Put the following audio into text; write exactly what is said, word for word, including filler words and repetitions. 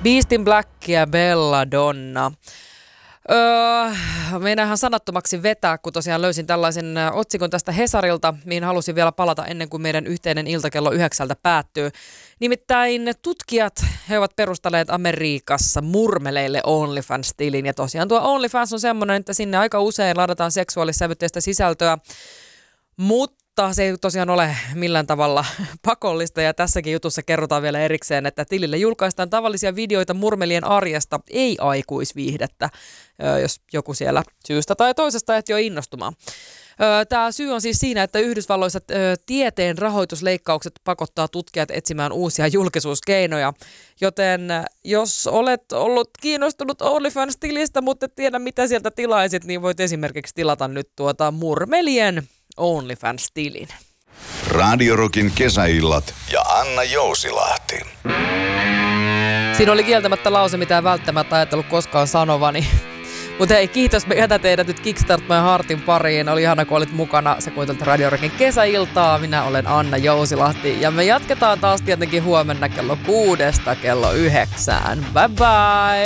Beast in Black ja Belladonna. Öö, meinaahan sanattomaksi vetää, kun tosiaan löysin tällaisen otsikon tästä Hesarilta, mihin halusin vielä palata ennen kuin meidän yhteinen ilta kello yhdeksältä päättyy. Nimittäin tutkijat, he ovat perustaneet Amerikassa murmeleille OnlyFans-tilin. Ja tosiaan tuo OnlyFans on semmoinen, että sinne aika usein ladataan seksuaalissävytteistä sisältöä, mutta se ei tosiaan ole millään tavalla pakollista, ja tässäkin jutussa kerrotaan vielä erikseen, että tilille julkaistaan tavallisia videoita murmelien arjesta, ei aikuisviihdettä, jos joku siellä syystä tai toisesta et jo innostumaan. Tämä syy on siis siinä, että Yhdysvalloissa tieteen rahoitusleikkaukset pakottaa tutkijat etsimään uusia julkisuuskeinoja, joten jos olet ollut kiinnostunut OnlyFans-tilistä, mutta et tiedä mitä sieltä tilaisit, niin voit esimerkiksi tilata nyt tuota murmelien OnlyFans-tilin. Radio Rockin kesäillat ja Anna Jousilahti. Siinä oli kieltämättä lause, mitä en välttämättä ajatellut koskaan sanovani. Mutta hei, kiitos, me jätä teidät nyt Kickstart My Heartin pariin. Oli ihana, kun olit mukana. Sä kuuntelit Radio Rockin kesäiltaa. Minä olen Anna Jousilahti. Ja me jatketaan taas tietenkin huomenna kello kuudesta kello yhdeksään. Bye bye!